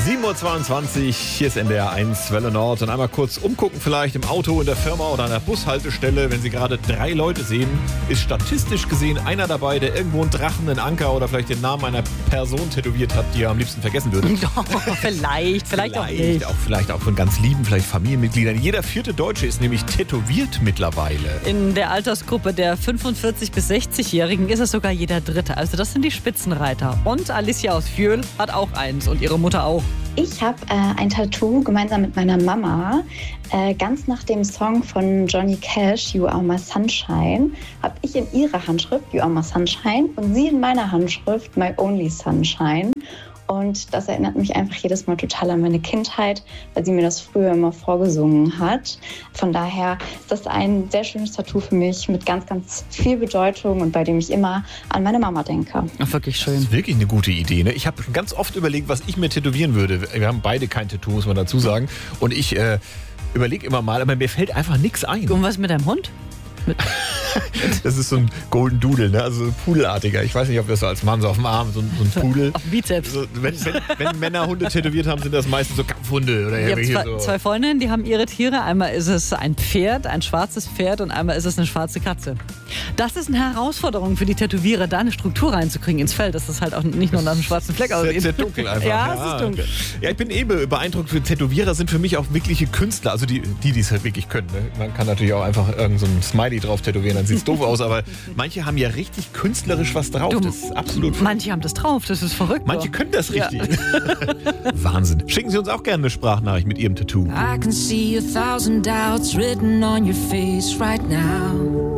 7:22 Uhr, hier ist NDR 1 Welle Nord. Und einmal kurz umgucken vielleicht im Auto, in der Firma oder an der Bushaltestelle. Wenn Sie gerade 3 Leute sehen, ist statistisch gesehen einer dabei, der irgendwo einen Drachen, einen Anker oder vielleicht den Namen einer Person tätowiert hat, die er am liebsten vergessen würde. Vielleicht auch nicht. Vielleicht auch von ganz lieben, vielleicht Familienmitgliedern. Jeder 4. Deutsche ist nämlich tätowiert mittlerweile. In der Altersgruppe der 45- bis 60-Jährigen ist es sogar jeder Dritte. Also das sind die Spitzenreiter. Und Alicia aus Fjöhl hat auch eins und ihre Mutter auch. Ich habe ein Tattoo gemeinsam mit meiner Mama. Ganz nach dem Song von Johnny Cash, You Are My Sunshine, habe ich in ihrer Handschrift You Are My Sunshine und sie in meiner Handschrift My Only Sunshine. Und das erinnert mich einfach jedes Mal total an meine Kindheit, weil sie mir das früher immer vorgesungen hat. Von daher ist das ein sehr schönes Tattoo für mich mit ganz, ganz viel Bedeutung und bei dem ich immer an meine Mama denke. Ach, wirklich schön. Das ist wirklich eine gute Idee. Ne? Ich habe schon ganz oft überlegt, was ich mir tätowieren würde. Wir haben beide kein Tattoo, muss man dazu sagen. Und ich überlege immer mal, aber mir fällt einfach nichts ein. Und was mit deinem Hund? Das ist so ein Golden Doodle, ne? Also so ein Pudelartiger. Ich weiß nicht, ob wir das so als Mann so auf dem Arm, so ein Pudel. Auf dem Bizeps. So, wenn Männer Hunde tätowiert haben, sind das meistens so Kampfhunde. Oder ich habe zwei Freundinnen, die haben ihre Tiere. Einmal ist es ein Pferd, ein schwarzes Pferd und einmal ist es eine schwarze Katze. Das ist eine Herausforderung für die Tätowierer, da eine Struktur reinzukriegen ins Feld, dass das halt auch nicht nur nach einem schwarzen Fleck aussieht. Sehr dunkel einfach. Ja, es ist dunkel. Ja, ich bin beeindruckt. Tätowierer sind für mich auch wirkliche Künstler. Also die es halt wirklich können. Ne? Man kann natürlich auch einfach irgend so ein Smiley drauf tätowieren, dann sieht es doof aus. Aber manche haben ja richtig künstlerisch was drauf. Das ist absolut verrückt. Manche haben das drauf, das ist verrückt. Manche können das richtig. Ja. Wahnsinn. Schicken Sie uns auch gerne eine Sprachnachricht mit Ihrem Tattoo. I can see 1,000 doubts written on your face right now.